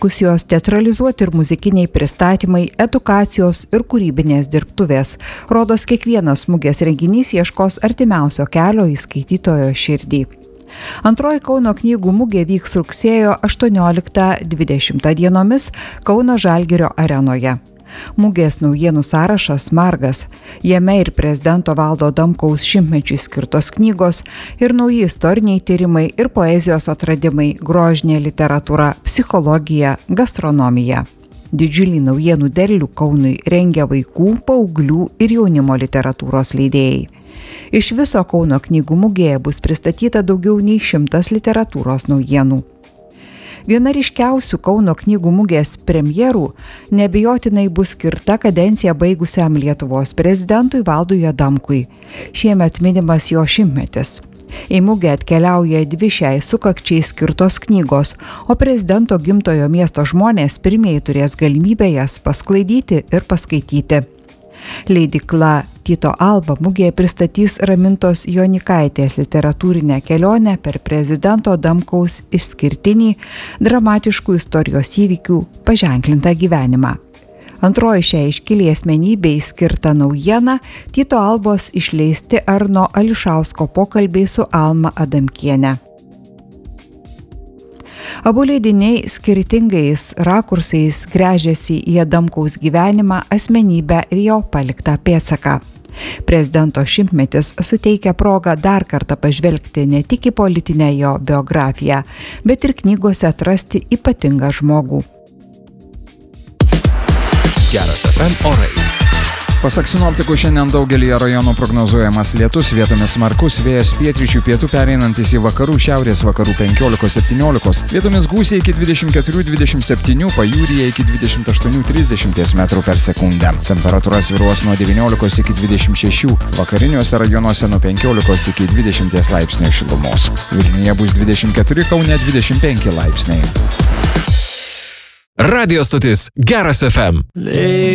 diskusijos, teatralizuoti ir muzikiniai pristatymai, edukacijos ir kūrybinės dirbtuvės. Rodos kiekvienas mugės renginys ieškos artimiausio kelio į skaitytojo širdį. Antroji Kauno knygų mugė vyks rugsėjo 18-20 dienomis Kauno Žalgirio arenoje. Mugės naujienų sąrašas margas. Jame ir prezidento Valdo Adamkaus 100-mečiui skirtos knygos, ir nauji istoriniai tyrimai, ir poezijos atradimai, grožinė literatūra, psichologija, gastronomija. Didžiulį naujienų derlių Kaunui rengia vaikų, paauglių ir jaunimo literatūros leidėjai. Iš viso Kauno knygų mugėje bus pristatyta daugiau nei 100 literatūros naujienų. Viena ryškiausių Kauno knygų mugės premjerų neabejotinai bus skirta kadenciją baigusiam Lietuvos prezidentui Valdui Adamkui. Šiemet minimas jo 100-metis. Į mugę atkeliauja 2 šiai sukakčiai skirtos knygos, o prezidento gimtojo miesto žmonės pirmieji turės galimybę jas pasklaidyti ir paskaityti. Leidykla Tyto Alba mugėje pristatys Ramintos Jonikaitės literatūrinę kelionę per prezidento Adamkaus išskirtinį dramatiškų istorijos įvykių paženklintą gyvenimą. Antroji šiai iškiliai asmenybei skirta naujiena Tyto Albos išleisti Arno Ališausko pokalbiai su Alma Adamkiene. Abu leidiniai skirtingais rakursais gręžiasi į Adamkaus gyvenimą, asmenybę ir jo paliktą pėdsaką. Prezidento 100-metis suteikia progą dar kartą pažvelgti ne tik į politinę jo biografiją, bet ir knygose atrasti ypatingą žmogų. Geras FM orai. Pasak sinoptikų, šiandien daugelį rajonų prognozuojamas lietus, vietomis smarkus vėjas pietryčių pietų pereinantis į vakarų šiaurės vakarų 15-17, vietomis gūsiai iki 24-27, pajūryje iki 28-30 metrų per sekundę. Temperatūra svyruos nuo 19 iki 26, vakariniuose rajonuose nuo 15 iki 20 laipsnių šilumos. Vilniuje bus 24, Kaune 25 laipsniai. Radio stotis Geras FM.